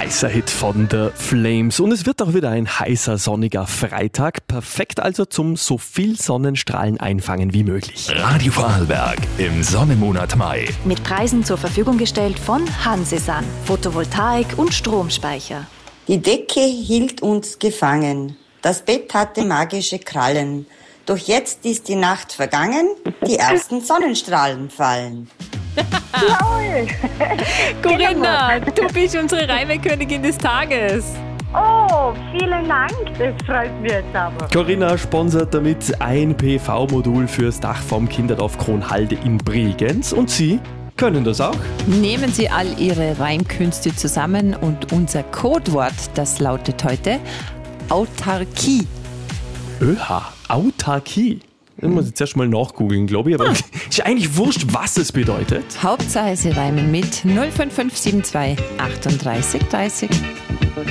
heißer Hit von The Flames. Und es wird auch wieder ein heißer, sonniger Freitag. Perfekt also zum so viel Sonnenstrahlen einfangen wie möglich. Radio Vorarlberg im Sonnenmonat Mai. Mit Preisen zur Verfügung gestellt von Hansesan. Photovoltaik und Stromspeicher. Die Decke hielt uns gefangen. Das Bett hatte magische Krallen. Doch jetzt ist die Nacht vergangen, die ersten Sonnenstrahlen fallen. Jawohl. Corinna, du bist unsere Reimekönigin des Tages. Oh, vielen Dank. Das freut mich jetzt aber. Corinna sponsert damit ein PV-Modul fürs Dach vom Kinderdorf Kronhalde in Bregenz. Und Sie können das auch. Nehmen Sie all Ihre Reimkünste zusammen und unser Codewort, das lautet heute Autarkie. Öha, Autarkie. Das muss ich jetzt erst mal nachgoogeln, glaube ich. Aber ist eigentlich wurscht, was es bedeutet. Hauptsache Sie reimen mit 05572 38 30.